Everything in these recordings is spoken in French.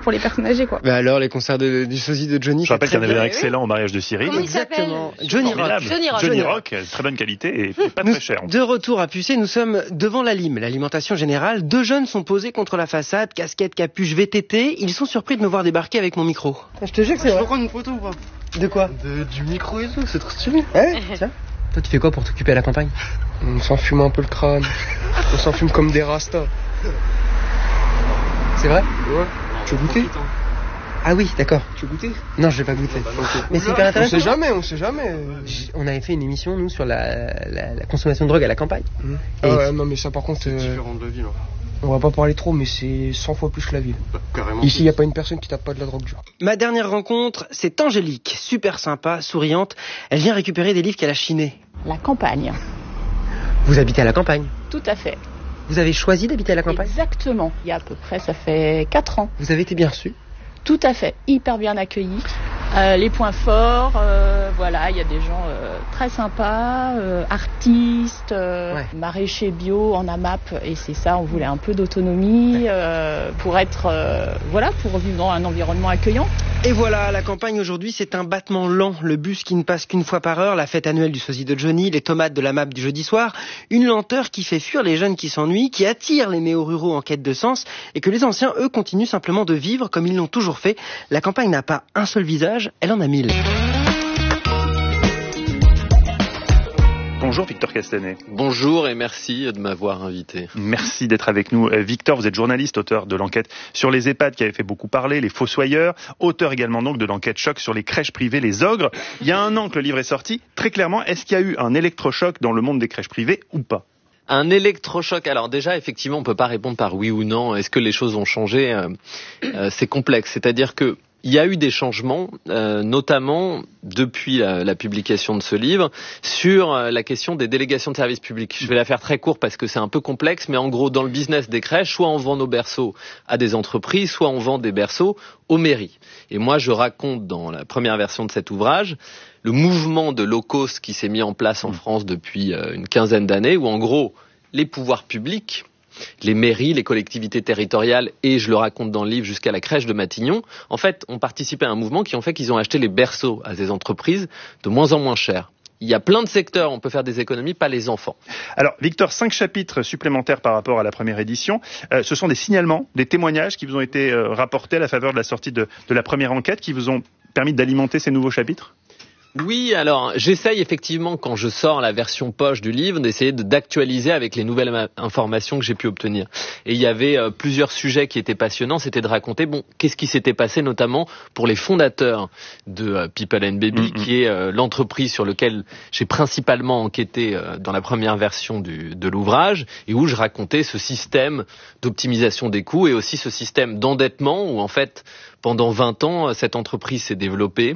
pour les personnes âgées, quoi. Bah alors, les concerts du sosie de Johnny. Je rappelle qu'il y en avait un excellent au mariage de Cyril. Comment il s'appelle ? Exactement. Johnny Rock. Très bonne qualité et pas très cher. De retour à Pucé, nous sommes devant la Lime, l'alimentation générale. 2 jeunes sont posés contre la façade, casquette, capuche, VTT. Ils sont surpris de me voir débarquer avec mon micro. Je te jure que c'est vrai. Je peux prendre une photo ou pas ? De quoi ? Du micro et tout, c'est trop stylé. Ouais, tiens. Toi, tu fais quoi pour t'occuper à la campagne ? On s'enfume un peu le crâne. On s'enfume comme des rastas. C'est vrai ? Ouais. Tu veux goûter ? Ah oui, d'accord. Tu veux goûter ? Non, je vais pas goûter. Okay. Mais c'est hyper intéressant. On sait jamais. On avait fait une émission, nous, sur la consommation de drogue à la campagne. Ah ouais, non, mais ça, par contre... C'est différent de la ville. On va pas parler trop, mais c'est 100 fois plus que la ville. Carrément. Ici, il n'y a pas une personne qui tape pas de la drogue dure. Ma dernière rencontre, c'est Angélique, super sympa, souriante. Elle vient récupérer des livres qu'elle a chinés. La campagne. Vous habitez à la campagne ? Tout à fait. Vous avez choisi d'habiter à la campagne ? Exactement. Il y a à peu près, ça fait 4 ans. Vous avez été bien reçu ? Tout à fait. Hyper bien accueilli. Les points forts, voilà, il y a des gens très sympas, artistes, maraîchers bio en AMAP, et c'est ça, on voulait un peu d'autonomie pour être, pour vivre dans un environnement accueillant. Et voilà, la campagne aujourd'hui, c'est un battement lent, le bus qui ne passe qu'une fois par heure, la fête annuelle du sosie de Johnny, les tomates de la MAP du jeudi soir, une lenteur qui fait fuir les jeunes qui s'ennuient, qui attire les néo-ruraux en quête de sens, et que les anciens, eux, continuent simplement de vivre comme ils l'ont toujours fait. La campagne n'a pas un seul visage, elle en a 1000. Bonjour Victor Castanet. Bonjour et merci de m'avoir invité. Merci d'être avec nous. Victor, vous êtes journaliste, auteur de l'enquête sur les EHPAD qui avait fait beaucoup parler, les Fossoyeurs, auteur également donc de l'enquête choc sur les crèches privées, les ogres. Il y a 1 an que le livre est sorti. Très clairement, est-ce qu'il y a eu un électrochoc dans le monde des crèches privées ou pas ? Un électrochoc. Alors déjà, effectivement, on peut pas répondre par oui ou non. Est-ce que les choses ont changé ? C'est complexe. C'est-à-dire que il y a eu des changements, notamment depuis la publication de ce livre, sur la question des délégations de services publics. Je vais la faire très court parce que c'est un peu complexe, mais en gros, dans le business des crèches, soit on vend nos berceaux à des entreprises, soit on vend des berceaux aux mairies. Et moi, je raconte dans la première version de cet ouvrage le mouvement de low cost qui s'est mis en place en France depuis une quinzaine d'années, où en gros, les pouvoirs publics, les mairies, les collectivités territoriales, et je le raconte dans le livre jusqu'à la crèche de Matignon, en fait, ont participé à un mouvement qui ont fait qu'ils ont acheté les berceaux à des entreprises de moins en moins chers. Il y a plein de secteurs où on peut faire des économies, pas les enfants. Alors, Victor, 5 chapitres supplémentaires par rapport à la première édition. Ce sont des signalements, des témoignages qui vous ont été rapportés à la faveur de la sortie de la première enquête, qui vous ont permis d'alimenter ces nouveaux chapitres ? Oui, alors j'essaye effectivement quand je sors la version poche du livre d'essayer d'actualiser avec les nouvelles informations que j'ai pu obtenir. Et il y avait plusieurs sujets qui étaient passionnants, c'était de raconter qu'est-ce qui s'était passé notamment pour les fondateurs de People and Baby, qui est l'entreprise sur laquelle j'ai principalement enquêté dans la première version de l'ouvrage, et où je racontais ce système d'optimisation des coûts et aussi ce système d'endettement où en fait pendant 20 ans cette entreprise s'est développée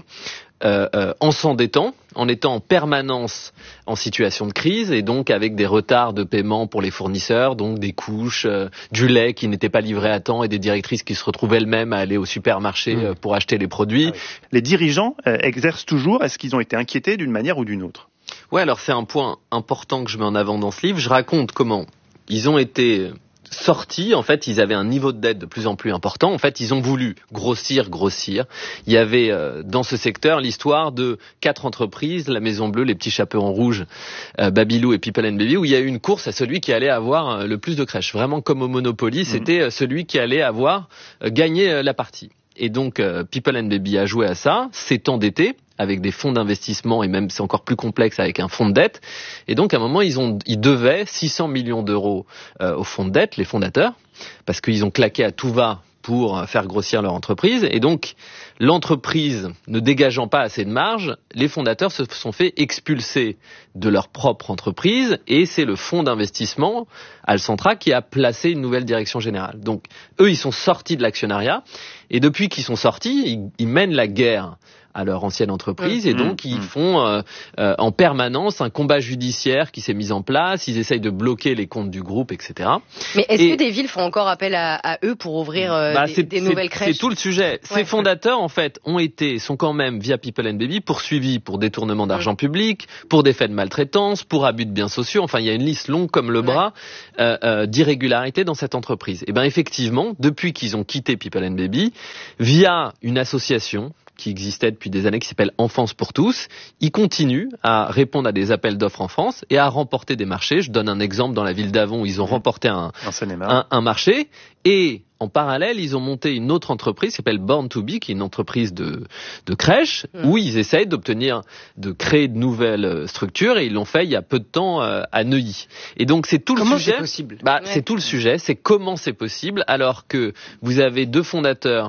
en s'endettant, en étant en permanence en situation de crise et donc avec des retards de paiement pour les fournisseurs, donc des couches, du lait qui n'était pas livré à temps et des directrices qui se retrouvaient elles-mêmes à aller au supermarché pour acheter les produits. Les dirigeants exercent toujours, est-ce qu'ils ont été inquiétés d'une manière ou d'une autre ? Ouais, alors c'est un point important que je mets en avant dans ce livre. Je raconte comment ils ont été sortis, en fait, ils avaient un niveau de dette de plus en plus important. En fait, ils ont voulu grossir. Il y avait dans ce secteur l'histoire de 4 entreprises, la Maison Bleue, les Petits Chaperons Rouges, Babylou et People and Baby, où il y a eu une course à celui qui allait avoir le plus de crèches. Vraiment comme au Monopoly, c'était celui qui allait avoir gagné la partie. Et donc, People and Baby a joué à ça, s'est endetté avec des fonds d'investissement et même c'est encore plus complexe avec un fonds de dette. Et donc à un moment ils devaient 600 millions d'euros au fonds de dette, les fondateurs, parce qu'ils ont claqué à tout va pour faire grossir leur entreprise. Et donc l'entreprise ne dégageant pas assez de marge, les fondateurs se sont fait expulser de leur propre entreprise et c'est le fonds d'investissement Alcentra qui a placé une nouvelle direction générale. Donc eux ils sont sortis de l'actionnariat et depuis qu'ils sont sortis, ils mènent la guerre à leur ancienne entreprise et donc ils font en permanence un combat judiciaire qui s'est mis en place, ils essayent de bloquer les comptes du groupe, etc. Mais est-ce que des villes font encore appel à eux pour ouvrir des nouvelles crèches? C'est tout le sujet. Ces fondateurs, en fait, sont quand même, via People & Baby, poursuivis pour détournement d'argent public, pour des faits de maltraitance, pour abus de biens sociaux. Enfin, il y a une liste longue comme le bras d'irrégularités dans cette entreprise. Et bien, effectivement, depuis qu'ils ont quitté People & Baby, via une association qui existait depuis des années, qui s'appelle Enfance pour tous, ils continuent à répondre à des appels d'offres en France et à remporter des marchés. Je donne un exemple dans la ville d'Avon où ils ont remporté un marché. Et en parallèle, ils ont monté une autre entreprise qui s'appelle Born to Be, qui est une entreprise de crèche, où ils essayent de créer de nouvelles structures, et ils l'ont fait il y a peu de temps à Neuilly. Et donc c'est tout le sujet. Comment c'est possible ? C'est tout le sujet, c'est comment c'est possible, alors que vous avez deux fondateurs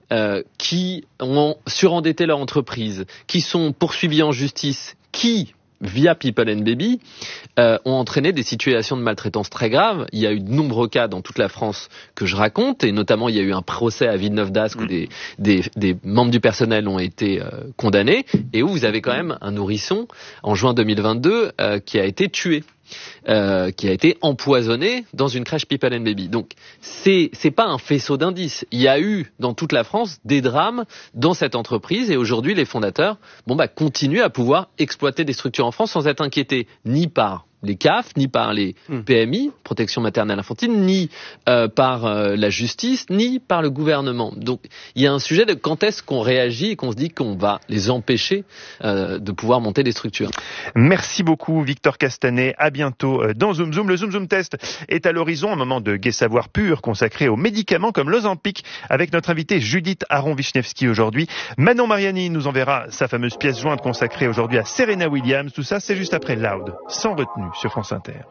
qui ont surendetté leur entreprise, qui sont poursuivis en justice, qui via People & Baby, ont entraîné des situations de maltraitance très graves. Il y a eu de nombreux cas dans toute la France que je raconte, et notamment il y a eu un procès à Villeneuve-d'Ascq où des membres du personnel ont été condamnés, et où vous avez quand même un nourrisson en juin 2022 qui a été tué. Qui a été empoisonné dans une crèche People & Baby. Donc c'est pas un faisceau d'indices. Il y a eu dans toute la France des drames dans cette entreprise, et aujourd'hui les fondateurs continuent à pouvoir exploiter des structures en France sans être inquiétés ni par les CAF, ni par les PMI, protection maternelle infantile, ni par la justice, ni par le gouvernement. Donc il y a un sujet de quand est-ce qu'on réagit et qu'on se dit qu'on va les empêcher de pouvoir monter des structures. Merci beaucoup Victor Castanet, à bientôt dans Zoom Zoom. Le Zoom Zoom Test est à l'horizon, un moment de gai savoir pur consacré aux médicaments comme l'Ozempic, avec notre invitée Judith Aron-Wisniewski aujourd'hui. Manon Mariani nous enverra sa fameuse pièce jointe consacrée aujourd'hui à Serena Williams. Tout ça, c'est juste après Loud, sans retenue sur France Inter.